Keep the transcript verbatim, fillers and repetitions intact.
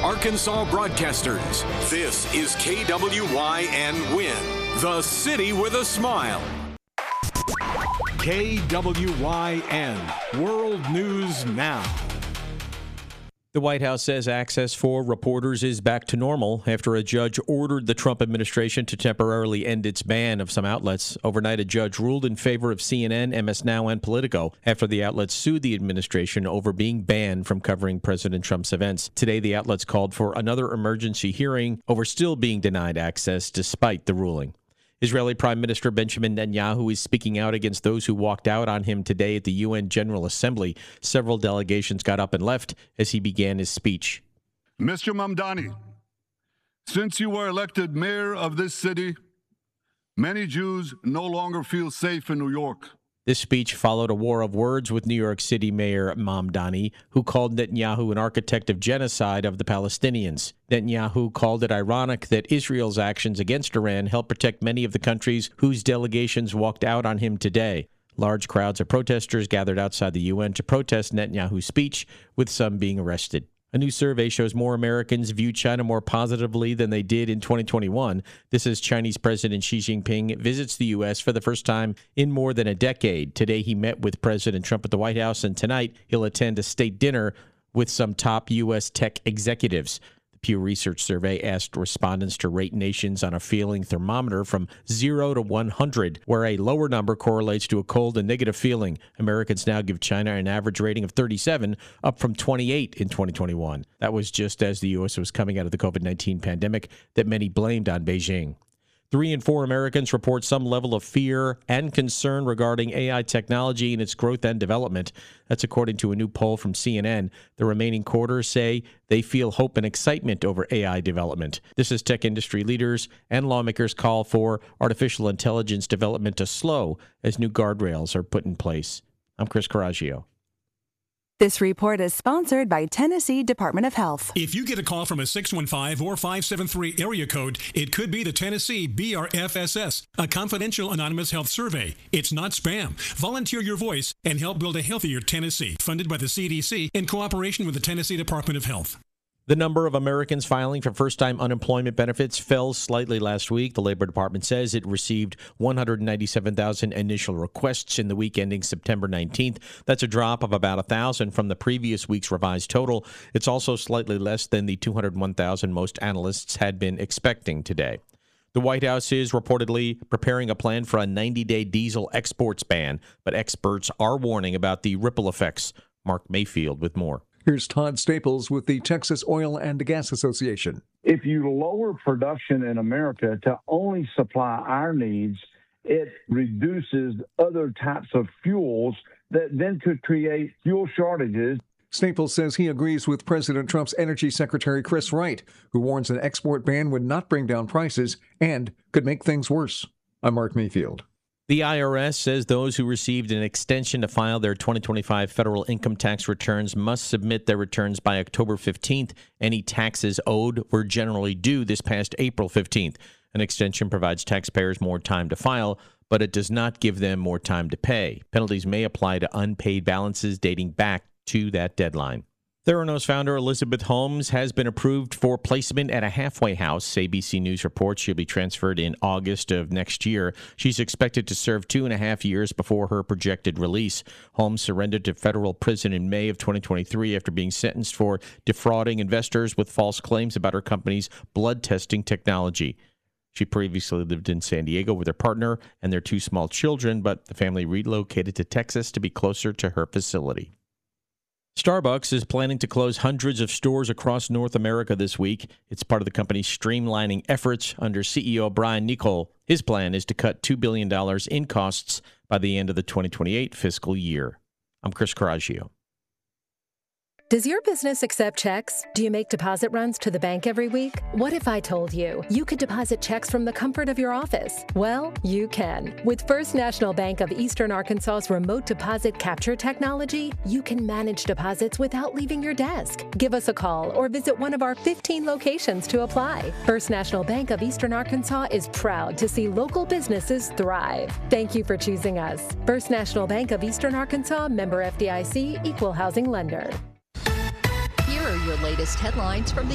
Arkansas broadcasters. This is K W Y N Win, the city with a smile. K W Y N, World News Now. The White House says access for reporters is back to normal after a judge ordered the Trump administration to temporarily end its ban of some outlets. Overnight, a judge ruled in favor of C N N, M S Now, and Politico after the outlets sued the administration over being banned from covering President Trump's events. Today, the outlets called for another emergency hearing over still being denied access despite the ruling. Israeli Prime Minister Benjamin Netanyahu is speaking out against those who walked out on him today at the U N General Assembly. Several delegations got up and left as he began his speech. Mister Mamdani, since you were elected mayor of this city, many Jews no longer feel safe in New York. This speech followed a war of words with New York City Mayor Mamdani, who called Netanyahu an architect of genocide of the Palestinians. Netanyahu called it ironic that Israel's actions against Iran helped protect many of the countries whose delegations walked out on him today. Large crowds of protesters gathered outside the U N to protest Netanyahu's speech, with some being arrested. A new survey shows more Americans view China more positively than they did in twenty twenty-one. This as Chinese President Xi Jinping visits the U S for the first time in more than a decade. Today, he met with President Trump at the White House, and tonight he'll attend a state dinner with some top U S tech executives. The Pew Research survey asked respondents to rate nations on a feeling thermometer from zero to one hundred, where a lower number correlates to a cold and negative feeling. Americans now give China an average rating of thirty-seven, up from twenty-eight in twenty twenty-one. That was just as the U S was coming out of the COVID nineteen pandemic that many blamed on Beijing. Three in four Americans report some level of fear and concern regarding A I technology and its growth and development. That's according to a new poll from C N N. The remaining quarter say they feel hope and excitement over A I development. This is tech industry leaders and lawmakers call for artificial intelligence development to slow as new guardrails are put in place. I'm Chris Coraggio. This report is sponsored by Tennessee Department of Health. If you get a call from a six one five or five seven three area code, it could be the Tennessee B R F S S, a confidential anonymous health survey. It's not spam. Volunteer your voice and help build a healthier Tennessee, funded by the C D C in cooperation with the Tennessee Department of Health. The number of Americans filing for first-time unemployment benefits fell slightly last week. The Labor Department says it received one hundred ninety-seven thousand initial requests in the week ending September nineteenth. That's a drop of about one thousand from the previous week's revised total. It's also slightly less than the two hundred one thousand most analysts had been expecting today. The White House is reportedly preparing a plan for a ninety-day diesel exports ban, but experts are warning about the ripple effects. Mark Mayfield with more. Here's Todd Staples with the Texas Oil and Gas Association. If you lower production in America to only supply our needs, it reduces other types of fuels that then could create fuel shortages. Staples says he agrees with President Trump's Energy Secretary Chris Wright, who warns an export ban would not bring down prices and could make things worse. I'm Mark Mayfield. The I R S says those who received an extension to file their twenty twenty-five federal income tax returns must submit their returns by October fifteenth. Any taxes owed were generally due this past April fifteenth. An extension provides taxpayers more time to file, but it does not give them more time to pay. Penalties may apply to unpaid balances dating back to that deadline. Theranos founder Elizabeth Holmes has been approved for placement at a halfway house. A B C News reports she'll be transferred in August of next year. She's expected to serve two and a half years before her projected release. Holmes surrendered to federal prison in May of twenty twenty-three after being sentenced for defrauding investors with false claims about her company's blood testing technology. She previously lived in San Diego with her partner and their two small children, but the family relocated to Texas to be closer to her facility. Starbucks is planning to close hundreds of stores across North America this week. It's part of the company's streamlining efforts under C E O Brian Niccol. His plan is to cut two billion dollars in costs by the end of the twenty twenty-eight fiscal year. I'm Chris Coraggio. Does your business accept checks? Do you make deposit runs to the bank every week? What if I told you you could deposit checks from the comfort of your office? Well, you can. With First National Bank of Eastern Arkansas's remote deposit capture technology, you can manage deposits without leaving your desk. Give us a call or visit one of our fifteen locations to apply. First National Bank of Eastern Arkansas is proud to see local businesses thrive. Thank you for choosing us. First National Bank of Eastern Arkansas, member F D I C, equal housing lender. Here are your latest headlines from the